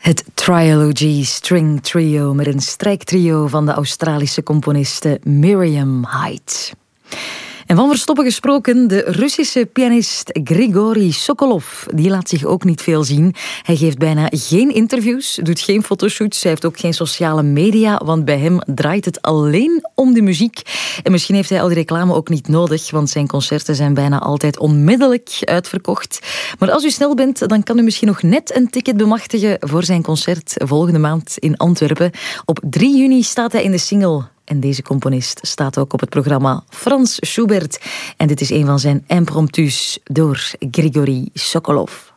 Het Trilogy String Trio met een strijktrio van de Australische componiste Miriam Hyde. En van verstoppen gesproken, de Russische pianist Grigori Sokolov, die laat zich ook niet veel zien. Hij geeft bijna geen interviews, doet geen fotoshoots, hij heeft ook geen sociale media, want bij hem draait het alleen om de muziek. En misschien heeft hij al die reclame ook niet nodig, want zijn concerten zijn bijna altijd onmiddellijk uitverkocht. Maar als u snel bent, dan kan u misschien nog net een ticket bemachtigen voor zijn concert volgende maand in Antwerpen. Op 3 juni staat hij in de Singel. En deze componist staat ook op het programma Franz Schubert. En dit is een van zijn impromptus door Grigori Sokolov.